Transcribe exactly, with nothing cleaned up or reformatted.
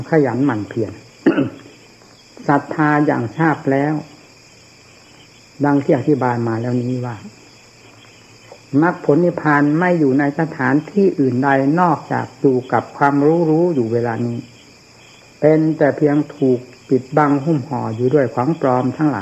ขยันหมั่นเพียร ศรัทธาอย่างทราบแล้วดังที่อธิบายมาแล้วนี้ว่ามรรคผลนิพพานไม่อยู่ในสถานที่อื่นใดนอกจากอยู่กับความรู้รู้อยู่เวลานี้เป็นแต่เพียงถูกปิดบังหุ้มห่ออยู่ด้วยของปลอมทั้งหลาย